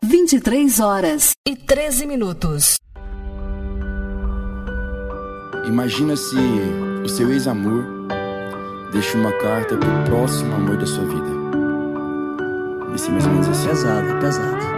23h13. Imagina se o seu ex-amor deixa uma carta pro próximo amor da sua vida. Esse mais ou menos assim. Pesado.